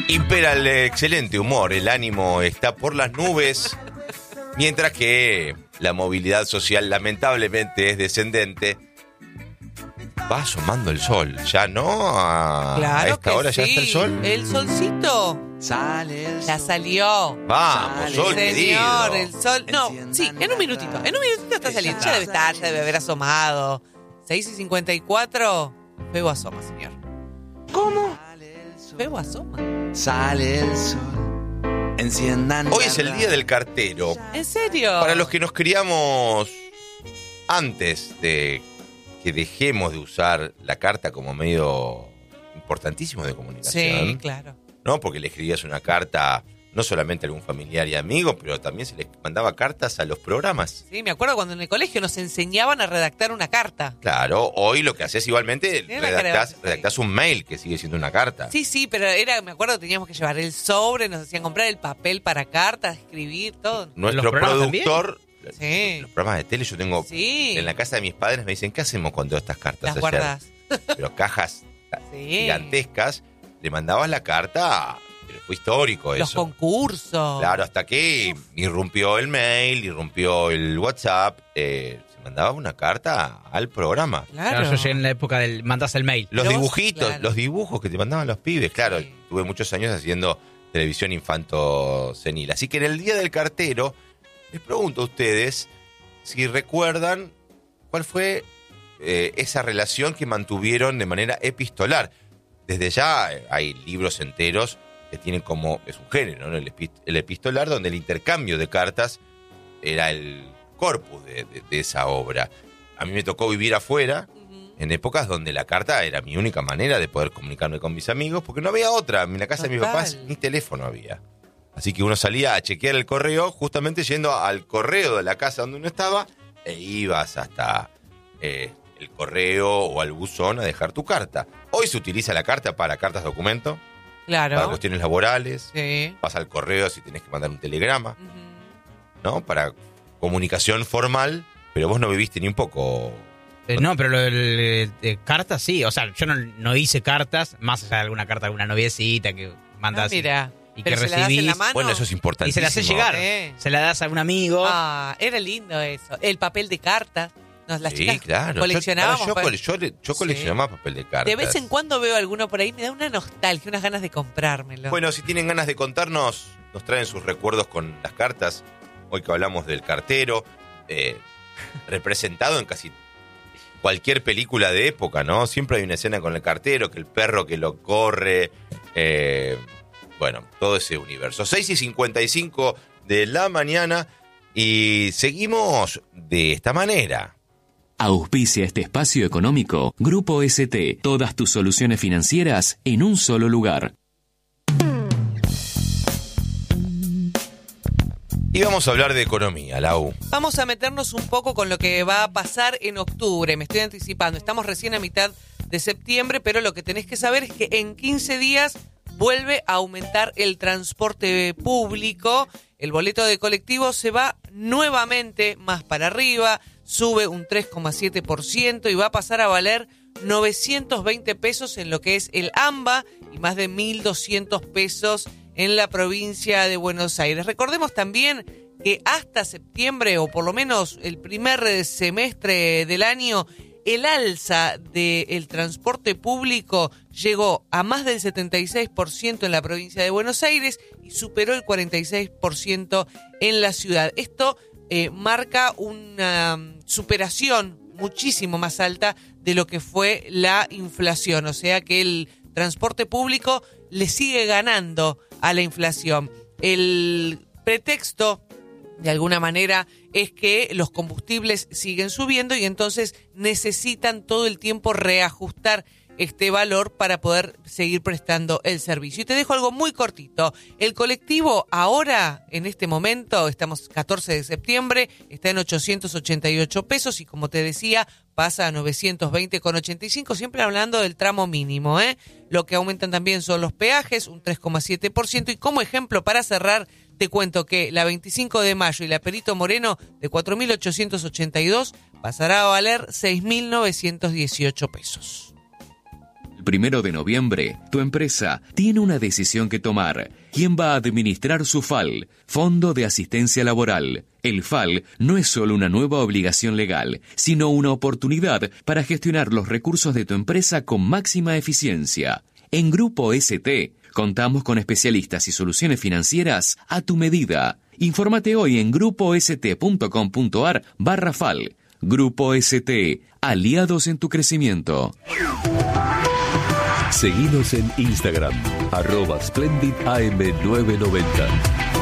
Impera el excelente humor, el ánimo está por las nubes, mientras que la movilidad social lamentablemente es descendente. Va asomando el sol, ¿ya no? Claro a esta hora sí. ya está el sol. El solcito ya salió. Vamos, sol Señor, querido. el sol. No, sí, en un minutito está saliendo. Ya debe estar, ya debe haber asomado. 6:54, Febo asoma, señor. ¿Cómo? Febo asoma. Sale el sol. Enciendan. Hoy es el día del cartero. ¿En serio? Para los que nos criamos antes de que dejemos de usar la carta como medio importantísimo de comunicación. Sí, claro. ¿No? Porque le escribías una carta no solamente a algún familiar y amigo, pero también se les mandaba cartas a los programas. Sí, me acuerdo cuando en el colegio nos enseñaban a redactar una carta. Claro, hoy lo que haces igualmente, Era redactás un mail que sigue siendo una carta. Sí, pero me acuerdo que teníamos que llevar el sobre, nos hacían comprar el papel para cartas, escribir, todo. Nuestro ¿Los programas productor, Sí. los programas de tele, yo tengo Sí. en la casa de mis padres, me dicen, ¿qué hacemos con todas estas cartas Las ayer? guardás. Pero cajas Sí. gigantescas, le mandabas la carta, pero fue histórico Los eso. concursos. Claro, hasta que irrumpió el mail, irrumpió el WhatsApp, se mandaba una carta al programa. Claro. Yo llegué en la época del mandas el mail. Los Los- dibujitos, claro. los dibujos que te mandaban los pibes, claro, Sí. tuve muchos años haciendo televisión infanto-senil. Así que en el Día del Cartero, les pregunto a ustedes si recuerdan cuál fue esa relación que mantuvieron de manera epistolar. Desde ya hay libros enteros que tienen como, es un género, ¿no? El epistolar, donde el intercambio de cartas era el corpus de esa obra. A mí me tocó vivir afuera, en épocas donde la carta era mi única manera de poder comunicarme con mis amigos, porque no había otra. En la casa de mis Total. papás ni teléfono había. Así que uno salía a chequear el correo, justamente yendo al correo de la casa donde uno estaba, e ibas hasta el correo o al buzón a dejar tu carta. Hoy se utiliza la carta para cartas documento, para Claro. cuestiones laborales, Sí. vas al correo si tenés que mandar un telegrama, Ujú. ¿no? Para comunicación formal, pero vos no viviste ni un poco. No, pero lo de cartas sí. O sea, yo no hice cartas, más allá de alguna carta a alguna noviecita que mandas Mira. y que Pero se la das en recibís. la mano. Bueno, eso es Y importantísimo. se la hace llegar. Sí. Se la das a un amigo. Ah, era lindo eso. El papel de cartas. Las Sí, chicas claro. coleccionábamos. Yo coleccionaba papel de cartas. De vez en cuando veo alguno por ahí, me da una nostalgia, unas ganas de comprármelo. Bueno, si tienen ganas de contarnos, nos traen sus recuerdos con las cartas. Hoy que hablamos del cartero, representado en casi cualquier película de época, ¿no? Siempre hay una escena con el cartero, que el perro que lo corre, bueno, todo ese universo. 6:55 de la mañana y seguimos de esta manera. Auspicia este espacio económico Grupo ST. Todas tus soluciones financieras en un solo lugar. Y vamos a hablar de economía, Lau. Vamos a meternos un poco con lo que va a pasar en octubre. Me estoy anticipando. Estamos recién a mitad de septiembre, pero lo que tenés que saber es que en 15 días vuelve a aumentar el transporte público. El boleto de colectivo se va nuevamente más para arriba, sube un 3,7% y va a pasar a valer 920 pesos en lo que es el AMBA y más de 1.200 pesos en la provincia de Buenos Aires. Recordemos también que hasta septiembre, o por lo menos el primer semestre del año, el alza del transporte público llegó a más del 76% en la provincia de Buenos Aires y superó el 46% en la ciudad. Esto marca una superación muchísimo más alta de lo que fue la inflación, o sea que el transporte público le sigue ganando a la inflación. El pretexto, de alguna manera, es que los combustibles siguen subiendo y entonces necesitan todo el tiempo reajustar este valor para poder seguir prestando el servicio. Y te dejo algo muy cortito. El colectivo ahora, en este momento, estamos 14 de septiembre, está en 888 pesos y como te decía, pasa a 920,85, siempre hablando del tramo mínimo, ¿eh? Lo que aumentan también son los peajes, un 3,7%. Y como ejemplo, para cerrar, te cuento que la 25 de mayo y la Perito Moreno de 4.882 pasará a valer 6.918 pesos. 1 de noviembre, tu empresa tiene una decisión que tomar. ¿Quién va a administrar su FAL? Fondo de Asistencia Laboral. El FAL no es solo una nueva obligación legal, sino una oportunidad para gestionar los recursos de tu empresa con máxima eficiencia. En Grupo ST, contamos con especialistas y soluciones financieras a tu medida. Infórmate hoy en grupost.com.ar/FAL. Grupo ST, aliados en tu crecimiento. Seguinos en Instagram, @SplendidAM990.